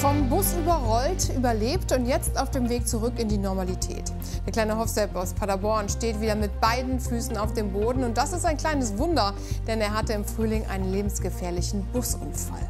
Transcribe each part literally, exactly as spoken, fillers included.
Vom Bus überrollt, überlebt und jetzt auf dem Weg zurück in die Normalität. Der kleine Hofsepp aus Paderborn steht wieder mit beiden Füßen auf dem Boden. Und das ist ein kleines Wunder, denn er hatte im Frühling einen lebensgefährlichen Busunfall.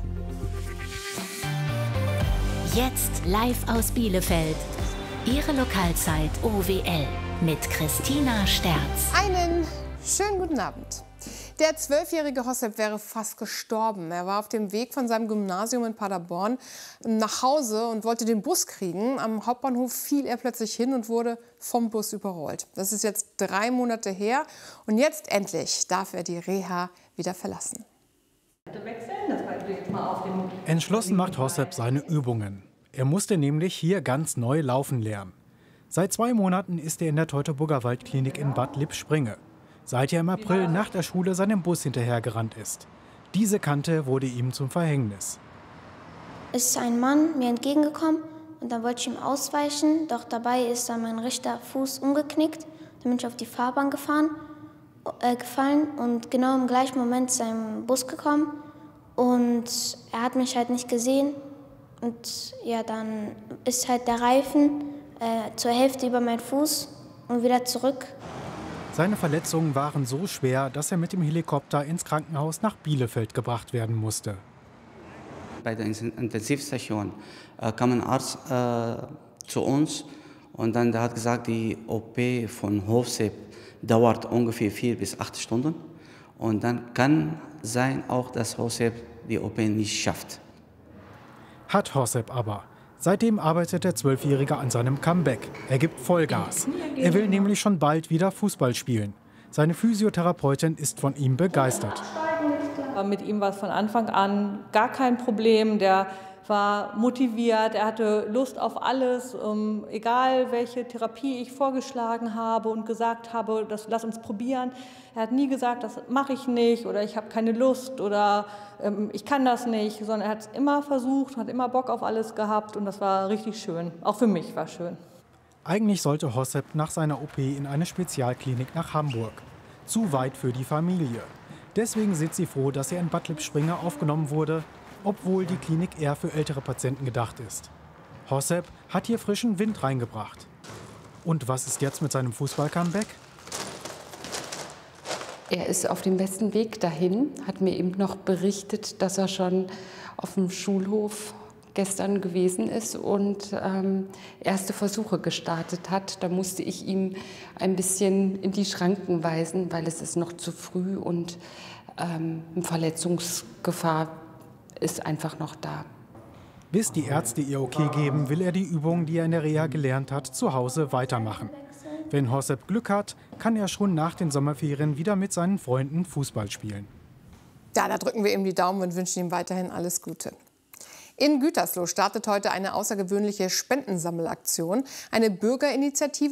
Jetzt live aus Bielefeld. Ihre Lokalzeit O W L mit Christina Sterz. Einen schönen guten Abend. Der zwölfjährige Hofsepp wäre fast gestorben. Er war auf dem Weg von seinem Gymnasium in Paderborn nach Hause und wollte den Bus kriegen. Am Hauptbahnhof fiel er plötzlich hin und wurde vom Bus überrollt. Das ist jetzt drei Monate her und jetzt endlich darf er die Reha wieder verlassen. Entschlossen macht Hofsepp seine Übungen. Er musste nämlich hier ganz neu laufen lernen. Seit zwei Monaten ist er in der Teutoburger Waldklinik in Bad Lippspringe. Seit er im April nach der Schule seinem Bus hinterhergerannt ist. Diese Kante wurde ihm zum Verhängnis. Es ist ein Mann mir entgegengekommen und dann wollte ich ihm ausweichen. Doch dabei ist dann mein rechter Fuß umgeknickt. Dann bin ich auf die Fahrbahn gefahren, äh, gefallen und genau im gleichen Moment ist sein Bus gekommen. Und er hat mich halt nicht gesehen. Und ja, dann ist halt der Reifen äh, zur Hälfte über meinen Fuß und wieder zurück. Seine Verletzungen waren so schwer, dass er mit dem Helikopter ins Krankenhaus nach Bielefeld gebracht werden musste. Bei der Intensivstation äh, kam ein Arzt äh, zu uns und dann der hat gesagt, die O P von Hofsepp dauert ungefähr vier bis acht Stunden. Und dann kann sein auch, dass Hofsepp die O P nicht schafft. Hat Hofsepp aber. Seitdem arbeitet der Zwölfjährige an seinem Comeback. Er gibt Vollgas. Er will nämlich schon bald wieder Fußball spielen. Seine Physiotherapeutin ist von ihm begeistert. Mit ihm war es von Anfang an gar kein Problem. Der war motiviert, er hatte Lust auf alles, ähm, egal welche Therapie ich vorgeschlagen habe und gesagt habe, das, lass uns probieren. Er hat nie gesagt, das mache ich nicht oder ich habe keine Lust oder ähm, ich kann das nicht, sondern er hat es immer versucht, hat immer Bock auf alles gehabt und das war richtig schön. Auch für mich war es schön. Eigentlich sollte Hofsepp nach seiner O P in eine Spezialklinik nach Hamburg. Zu weit für die Familie. Deswegen sind sie froh, dass er in Bad Lippspringe aufgenommen wurde, obwohl die Klinik eher für ältere Patienten gedacht ist. Hofsepp hat hier frischen Wind reingebracht. Und was ist jetzt mit seinem Fußball-Comeback? Er ist auf dem besten Weg dahin, hat mir eben noch berichtet, dass er schon auf dem Schulhof gestern gewesen ist und ähm, erste Versuche gestartet hat. Da musste ich ihm ein bisschen in die Schranken weisen, weil es ist noch zu früh und ähm, eine Verletzungsgefahr ist einfach noch da. Bis die Ärzte ihr Okay geben, will er die Übungen, die er in der Reha gelernt hat, zu Hause weitermachen. Wenn Hofsepp Glück hat, kann er schon nach den Sommerferien wieder mit seinen Freunden Fußball spielen. Ja, da drücken wir ihm die Daumen und wünschen ihm weiterhin alles Gute. In Gütersloh startet heute eine außergewöhnliche Spendensammelaktion. Eine Bürgerinitiative